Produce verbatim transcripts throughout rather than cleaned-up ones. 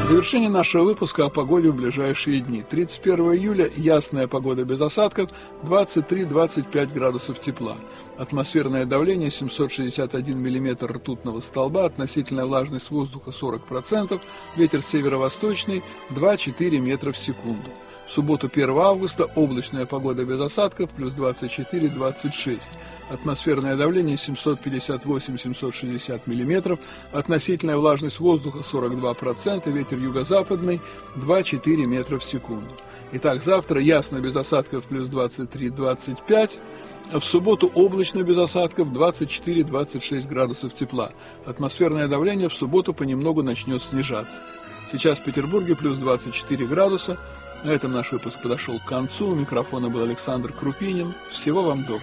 завершение нашего выпуска о погоде в ближайшие дни. тридцать первого июля ясная погода без осадков, двадцать три - двадцать пять градусов тепла. Атмосферное давление семьсот шестьдесят один миллиметр ртутного столба, относительная влажность воздуха сорок процентов, ветер северо-восточный два - четыре метра в секунду. В субботу первого августа облачная погода без осадков, плюс двадцать четыре - двадцать шесть. Атмосферное давление семьсот пятьдесят восемь - семьсот шестьдесят миллиметров, относительная влажность воздуха сорок два процента, ветер юго-западный два - четыре метра в секунду. Итак, завтра ясно без осадков, плюс двадцать три - двадцать пять, а в субботу облачно без осадков, двадцать четыре - двадцать шесть градусов тепла. Атмосферное давление в субботу понемногу начнет снижаться. Сейчас в Петербурге плюс двадцать четыре градуса. На этом наш выпуск подошел к концу. У микрофона был Александр Крупинин. Всего вам доброго.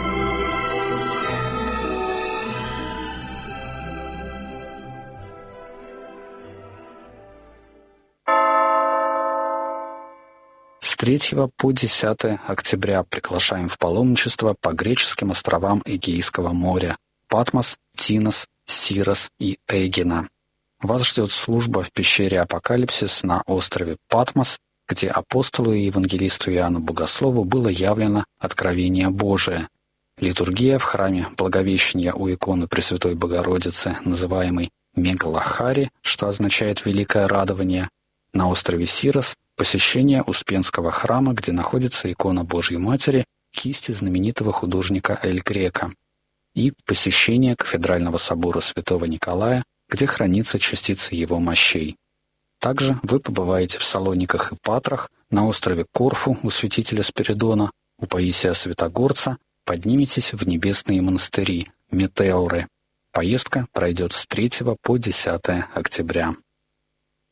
С третьего по десятое октября приглашаем в паломничество по греческим островам Эгейского моря – Патмос, Тинос, Сирос и Эгина. Вас ждет служба в пещере Апокалипсис на острове Патмос, где апостолу и евангелисту Иоанну Богослову было явлено откровение Божие. Литургия в храме Благовещения у иконы Пресвятой Богородицы, называемой Мегалахари, что означает «великое радование». На острове Сирос посещение Успенского храма, где находится икона Божьей Матери, кисти знаменитого художника Эль Греко. И посещение кафедрального собора Святого Николая, где хранится частица его мощей. Также вы побываете в Салониках и Патрах, на острове Корфу у святителя Спиридона, у Паисия Святогорца, подниметесь в небесные монастыри, метеоры. Поездка пройдет с третьего по десятое октября.